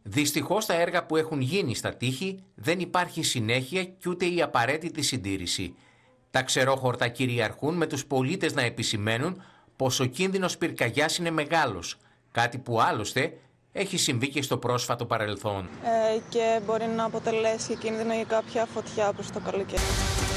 Δυστυχώς τα έργα που έχουν γίνει στα τείχη δεν υπάρχει συνέχεια και ούτε η απαραίτητη συντήρηση. Τα ξερόχορτα κυριαρχούν με τους πολίτες να επισημαίνουν πως ο κίνδυνος πυρκαγιάς είναι μεγάλος, κάτι που άλλωστε έχει συμβεί και στο πρόσφατο παρελθόν. Και μπορεί να αποτελέσει κίνδυνο για κάποια φωτιά προς το καλοκαίρι.